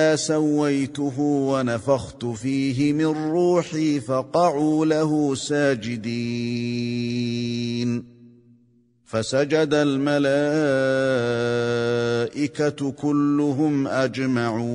سويته ونفخت فيه من روحي فقعوا له ساجدين فسجد الملائكة كلهم أجمعون